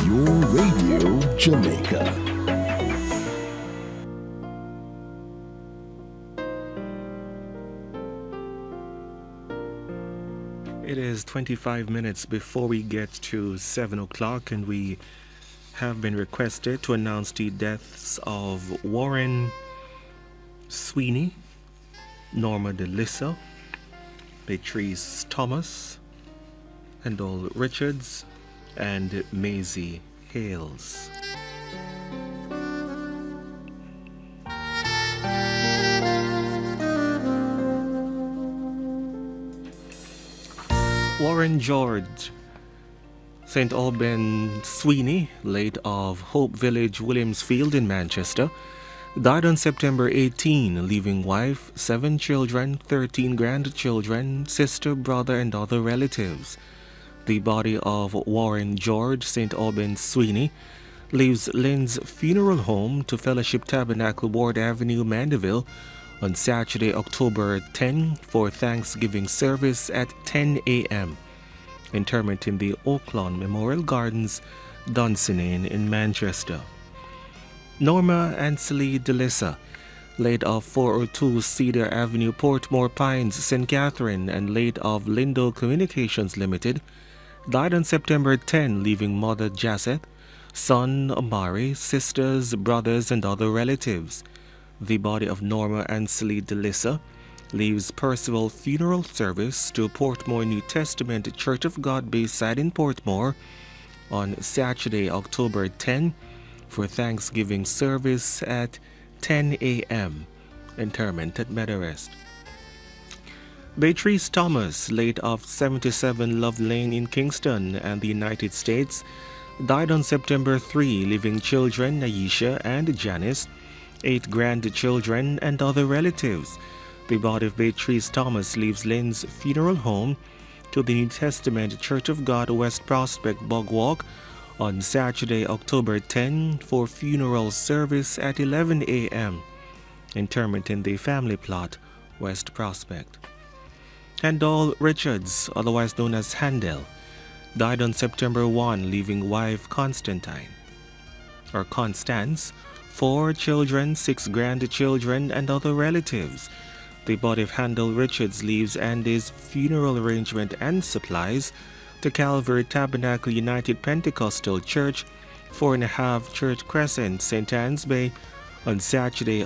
Your Radio Jamaica. It is 25 minutes before we get to 7 o'clock, and we have been requested to announce the deaths of Warren Sweeney, Norma DeLissa, Patrice Thomas, Handel Richards, and Maisie Hales. Warren George St. Alban Sweeney, late of Hope Village, Williamsfield in Manchester, died on September 18, leaving wife, 7 children, 13 grandchildren, sister, brother, and other relatives. The body of Warren George St. Alban Sweeney leaves Lynn's funeral home to Fellowship Tabernacle, Ward Avenue, Mandeville, on Saturday, October 10, for Thanksgiving service at 10 a.m. Interment in the Oaklawn Memorial Gardens, Dunsinane in Manchester. Norma Ansley DeLissa, late of 402 Cedar Avenue, Portmore Pines, St. Catherine, and late of Lindo Communications Limited, died on September 10, leaving mother Jazeth, son Amari, sisters, brothers, and other relatives. The body of Norma Ansley DeLissa leaves Percival Funeral Service to Portmore New Testament Church of God Bayside in Portmore on Saturday, October 10, for Thanksgiving service at 10 a.m. Interment at Meadowrest. Beatrice Thomas, late of 77 Love Lane in Kingston and the United States, died on September 3, leaving children Aisha and Janice, 8 grandchildren, and other relatives. The body of Beatrice Thomas leaves Lynn's funeral home to the New Testament Church of God, West Prospect, Bogwalk, on Saturday, October 10, for funeral service at 11 a.m. Interment in the family plot, West Prospect. Handel Richards, otherwise known as Handel, died on September 1, leaving wife Constance, 4 children, 6 grandchildren, and other relatives. The body of Handel Richards leaves Andy's funeral arrangement and supplies to Calvary Tabernacle United Pentecostal Church, 4.5 Church Crescent, St. Anne's Bay, on Saturday,